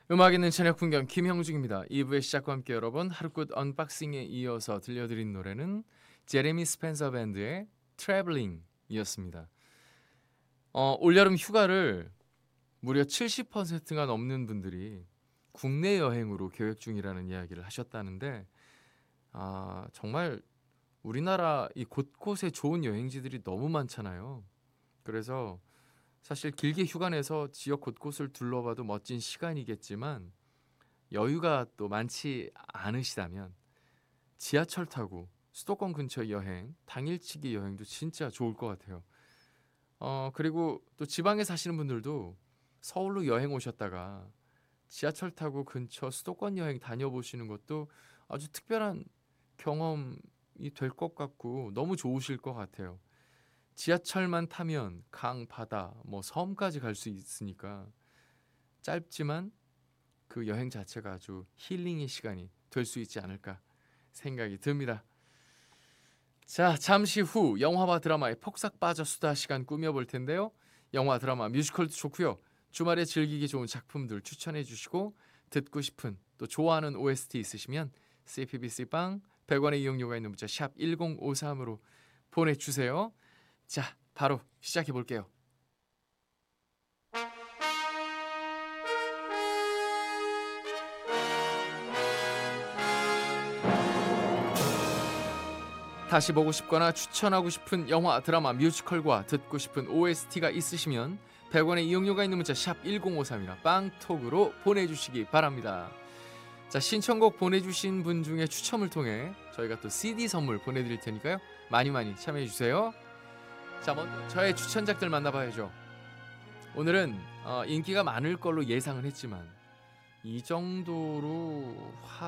음악 있는 저녁 풍경 김형중입니다. 2부의 시작과 함께 여러분 하루끝 언박싱에 이어서 들려드린 노래는 제레미 스펜서 밴드의 트래블링이었습니다. 올여름 휴가를 무려 70%가 넘는 분들이 국내 여행으로 계획 중이라는 이야기를 하셨다는데 정말 우리나라 이 곳곳에 좋은 여행지들이 너무 많잖아요. 그래서 사실 길게 휴가 내서 지역 곳곳을 둘러봐도 멋진 시간이겠지만 여유가 또 많지 않으시다면 지하철 타고 수도권 근처 여행, 당일치기 여행도 진짜 좋을 것 같아요. 그리고 또 지방에 사시는 분들도 서울로 여행 오셨다가 지하철 타고 근처 수도권 여행 다녀보시는 것도 아주 특별한 경험이 될 것 같고 너무 좋으실 것 같아요. 지하철만 타면 강, 바다, 뭐 섬까지 갈 수 있으니까 짧지만 그 여행 자체가 아주 힐링의 시간이 될 수 있지 않을까 생각이 듭니다. 자, 잠시 후 영화와 드라마의 폭삭 빠져 수다 시간 꾸며볼 텐데요. 영화, 드라마, 뮤지컬도 좋고요. 주말에 즐기기 좋은 작품들 추천해 주시고 듣고 싶은 또 좋아하는 OST 있으시면 CPBC 빵 100원의 이용료가 있는 문자 샵 1053으로 보내주세요. 자, 바로 시작해 볼게요. 다시 보고 싶거나 추천하고 싶은 영화, 드라마, 뮤지컬과 듣고 싶은 OST가 있으시면 100원의 이용료가 있는 문자 샵 1053이나 빵톡으로 보내주시기 바랍니다. 자, 신청곡 보내주신 분 중에 추첨을 통해 저희가 또 CD 선물 보내드릴 테니까요. 많이 많이 참여해주세요. 자, 먼저 저의 추천작들 만나봐야죠. 오늘은 인기가 많을 걸로 예상은 했지만 이 정도로